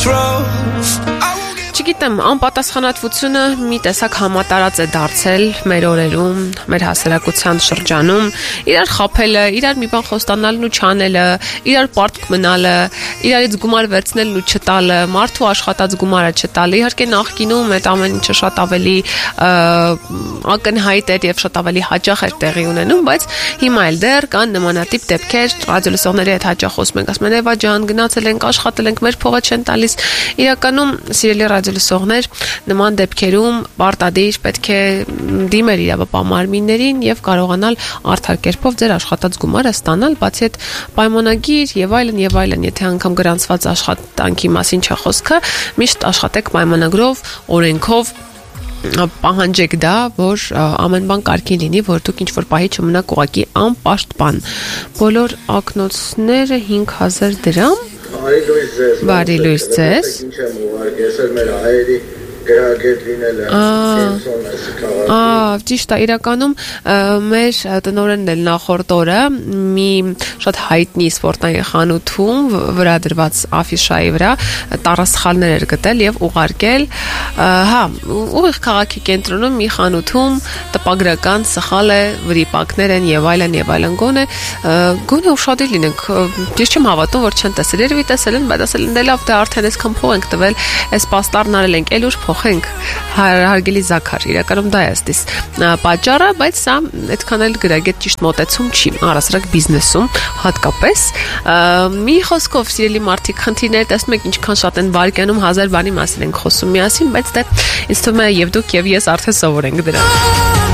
Չգիտեմ, անպատասխանատվությունը մի տեսակ համատարած է դարձել մեր օրերում, մեր հասարակության շրջանում, իրար խաբելը, իրար մի բան խոստանալն ու չանելը, իրար պարտք մնալը, իրարից գումար վերցնելն ու չտալը, մարդու աշխատած գումարը չտալը, իհարկե նախկինում այդ ամեն ինչը շատ ավելի ակնհայտ էր եւ շատ ավելի հաճախ էր տեղի ունենում, բայց հիմա էլ դեռ կան նմանատիպ դեպքեր, ռադիոլսողների հետ հաճախ խոսում ենք, ասում են Էվա ջան, գնացել ենք, աշխատել ենք, մեր փողը չեն տալիս։ Իրականում սիրելի ռադիոլսողներ, նման դեպքերում պարտադիր պետք է դիմել իրավապահ մարմիններին եւ կարողանալ արդար կերպով ձեր աշխատած գումարը ստանալ, բացի այդ պայմանագիր եւ այլն, եթե անգամ գրանցված աշխատանքի մասին չէ խոսքը, միշտ աշխատեք պայմանագրով, օրենքով պահանջեք դա, որ ամեն բան կարգին լինի, որ դուք ինչ-որ պահի չմնաք ուղղակի անպաշտպան։ Բոլոր ակնոցները 5000 դրամ։ Բարի լույս ձեզ։ Ինչ եմ ուղարկել մեր հայերի գրագետ լինելը։ Ճիշտ է, իրականում մեր տնօրենն էլ նախորդ օրը մի շատ հայտնի սպորտային խանութում վրա դրված աֆիշայի վրա տառասխալներ էր գտել եւ ուղարկել, ուղիղ քաղաքի կենտրոնում մի խանութում տպագրական սխալ է, վրիպակներ են եւ այլն, գոնե ուշադիր լինենք, ես չեմ հավատում, որ չեն տեսել, երևի տեսել են, բայց ասել են դե լավ, դե արդեն այսքան փող ենք տվել, այս պաստառն արել ենք, էլ ուր փոխենք, հարգելի Զաքար, իրականում դա է ստիս պատճառը, բայց սա այդքան էլ գրագետ ճիշտ մոտեցում չի, առասարակ բիզնեսում հատկապես, մի խոսքով սիրելի մարդիկ, խնդիրներ տեսնում եք ինչքան շատ են վարկյանում 1000 բանի մասին ենք խոսում միասին, բայց դե ինձ թվում է եւ դուք եւ ես արդեն սովոր ենք դրան։